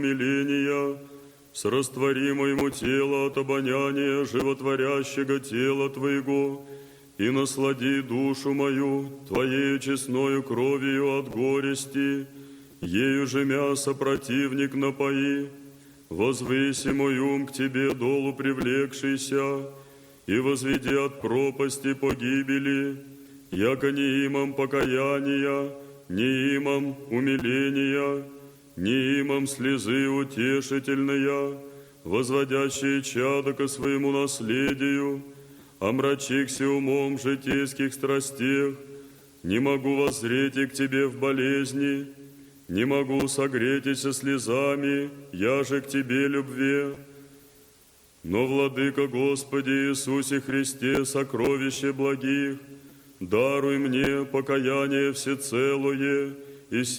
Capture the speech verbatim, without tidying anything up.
умиления, с растворимому тело от обоняния животворящего тела Твоего, и наслади душу мою Твоею честною кровью от горести, ею же мясо противник напои, возвыси мой ум к Тебе долу привлекшийся, и возведи от пропасти погибели, яко не имам покаяния, не имам умиления, не имам слезы утешительная, возводящие чадо ко своему наследию, омрачихся умом в житейских страстях, не могу воззреть и к Тебе в болезни, не могу согретися слезами, я же к Тебе любве. Но, Владыка Господи Иисусе Христе, сокровище благих, даруй мне покаяние всецелое и